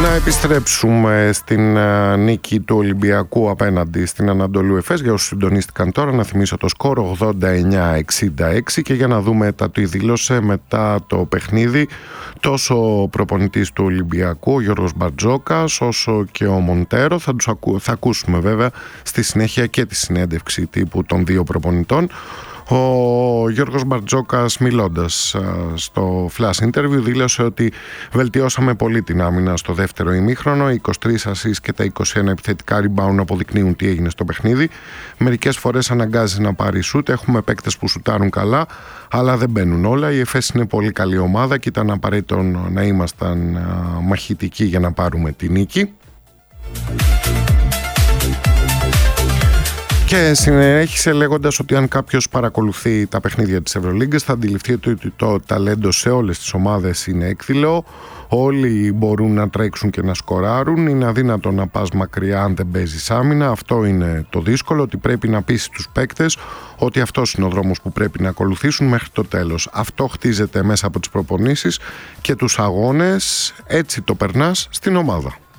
Να επιστρέψουμε στην νίκη του Ολυμπιακού απέναντι στην Ανατολού Εφές. Για όσους συντονίστηκαν τώρα, να θυμίσω το σκορ 89-66 και για να δούμε τι δήλωσε μετά το παιχνίδι τόσο ο προπονητής του Ολυμπιακού, ο Γιώργος Μπαρτζόκας, όσο και ο Μοντέρο. Θα ακούσουμε βέβαια στη συνέχεια και τη συνέντευξη τύπου των δύο προπονητών. Ο Γιώργος Μπαρτζόκας, μιλώντας στο flash interview, δήλωσε ότι βελτιώσαμε πολύ την άμυνα στο δεύτερο ημίχρονο. Οι 23 ασίς και τα 21 επιθετικά rebound αποδεικνύουν τι έγινε στο παιχνίδι. Μερικές φορές αναγκάζει να πάρει σουτ. Έχουμε παίκτες που σουτάρουν καλά, αλλά δεν μπαίνουν όλα. Η ΕΦΕΣ είναι πολύ καλή ομάδα και ήταν απαραίτητο να ήμασταν μαχητικοί για να πάρουμε τη νίκη. Και συνέχισε λέγοντας ότι αν κάποιος παρακολουθεί τα παιχνίδια της Ευρωλίγκας θα αντιληφθεί ότι το ταλέντο σε όλες τις ομάδες είναι έκθυλο. Όλοι μπορούν να τρέξουν και να σκοράρουν. Είναι αδύνατο να πας μακριά αν δεν παίζεις άμυνα. Αυτό είναι το δύσκολο, ότι πρέπει να πείσεις τους παίκτες ότι αυτός είναι ο δρόμος που πρέπει να ακολουθήσουν μέχρι το τέλος. Αυτό χτίζεται μέσα από τις προπονήσεις και τους αγώνες. Έτσι το περνάς στην ομάδα.